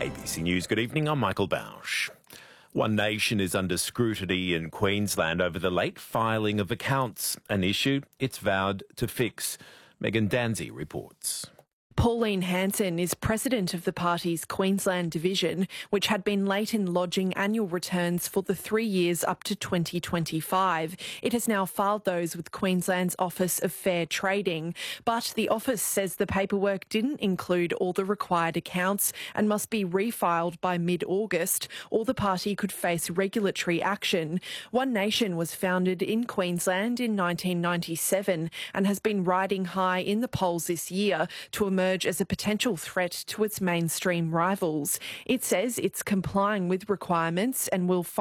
ABC News, good evening. I'm Michael Bausch. One Nation is under scrutiny in Queensland over the late filing of accounts, an issue it's vowed to fix. Megan Danzy reports. Pauline Hanson is president of the party's Queensland division, which had been late in lodging annual returns for the 3 years up to 2025. It has now filed those with Queensland's Office of Fair Trading, but the office says the paperwork didn't include all the required accounts and must be refiled by mid-August, or the party could face regulatory action. One Nation was founded in Queensland in 1997 and has been riding high in the polls this year to emerge as a potential threat to its mainstream rivals. It says it's complying with requirements and will